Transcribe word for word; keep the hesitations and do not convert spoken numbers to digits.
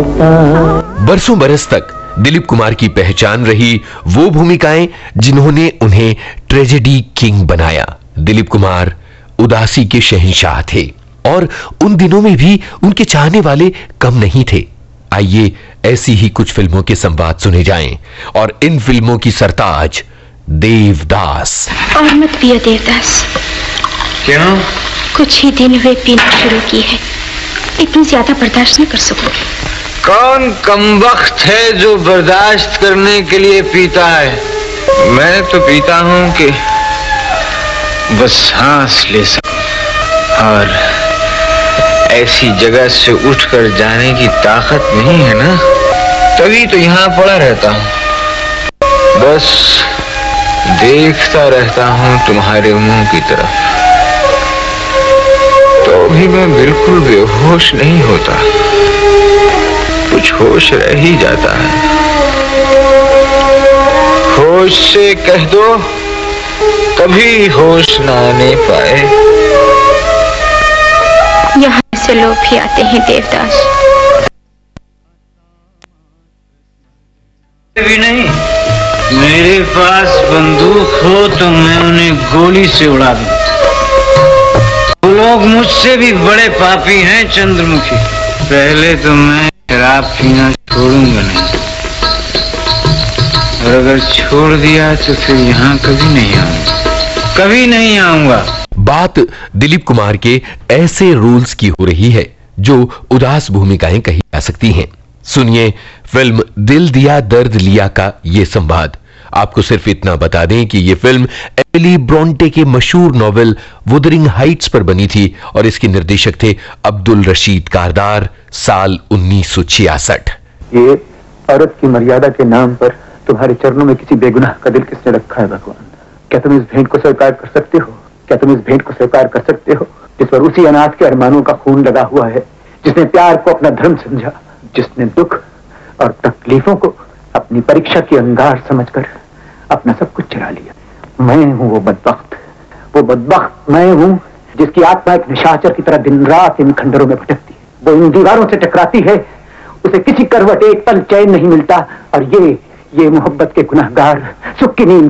बरसों बरस तक दिलीप कुमार की पहचान रही वो भूमिकाएं जिन्होंने उन्हें ट्रेजेडी किंग बनाया। दिलीप कुमार उदासी के शहंशाह थे और उन दिनों में भी उनके चाहने वाले कम नहीं थे। आइए ऐसी ही कुछ फिल्मों के संवाद सुने जाएं और इन फिल्मों की सरताज देवदास। और मत पियो देवदास। क्यों? कुछ ही दिन हुए पीना शुरू की है, इतनी ज्यादा बर्दाश्त नहीं कर सकूंगी। कौन कमबख्त है जो बर्दाश्त करने के लिए पीता है? मैं तो पीता हूं कि बस सांस ले सकूं, और ऐसी जगह से उठकर जाने की ताकत नहीं है ना, तभी तो यहां पड़ा रहता हूं, बस देखता रहता हूं तुम्हारे मुंह की तरफ, तो भी मैं बिल्कुल बेहोश नहीं होता, कुछ होश रह ही जाता है। होश से कह दो कभी होश न आने पाए। यहाँ से लोग भी आते हैं देवदास। भी नहीं, मेरे पास बंदूक हो तो मैं उन्हें गोली से उड़ा दूं। वो लोग मुझसे भी बड़े पापी हैं चंद्रमुखी। पहले तो मैं शराब पीना छोड़ूंगा नहीं, और अगर छोड़ दिया तो फिर यहाँ कभी नहीं आऊंगा, कभी नहीं आऊंगा। बात दिलीप कुमार के ऐसे रोल्स की हो रही है जो उदास भूमिकाएं कही जा सकती हैं। सुनिए फिल्म दिल दिया दर्द लिया का ये संवाद। आपको सिर्फ इतना बता दें कि यह फिल्म एमिली ब्रोंटे के मशहूर नॉवेल वुदरिंग हाइट्स पर बनी थी और इसके निर्देशक थे अब्दुल रशीद कारदार, साल उन्नीस सौ छियासठ। ये औरत की मर्यादा के नाम पर तुम्हारे चरणों में किसी बेगुनाह का दिल किसने रखा है भगवान? क्या तुम इस भेंट को स्वीकार कर सकते हो? क्या तुम इस भेंट को स्वीकार कर सकते हो जिस पर उसी अनाथ के अरमानों का खून लगा हुआ है, जिसने प्यार को अपना धर्म समझा, जिसने दुख और तकलीफों को अपनी परीक्षा की अंगार समझकर अपना सब कुछ चुरा लिया। मैं हूं वो बदबख्त, वो बदबख्त मैं हूं जिसकी आत्मा एक निशाचर की तरह दिन रात इन खंडरों में भटकती है। वो इन दीवारों से टकराती है, उसे किसी करवट एक पल चैन नहीं मिलता, और ये ये मोहब्बत के गुनहगार सुख की नींद